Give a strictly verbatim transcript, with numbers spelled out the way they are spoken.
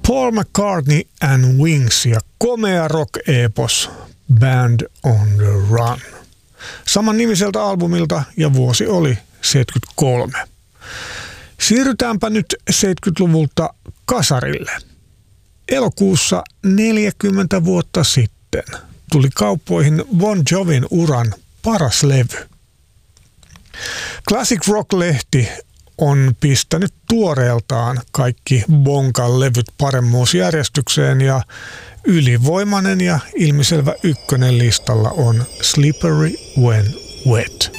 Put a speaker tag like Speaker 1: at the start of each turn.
Speaker 1: Paul McCartney and Wings ja komea rock-epos Band on the Run. Saman nimiseltä albumilta ja vuosi oli seitsemänkymmentäkolme. Siirrytäänpä nyt seitsemänkymmentäluvulta kasarille. Elokuussa neljäkymmentä vuotta sitten tuli kauppoihin Bon Jovin uran paras levy. Classic Rock-lehti on pistänyt tuoreeltaan kaikki Bonkan levyt paremmuusjärjestykseen ja ylivoimainen ja ilmiselvä ykkönen listalla on Slippery When Wet.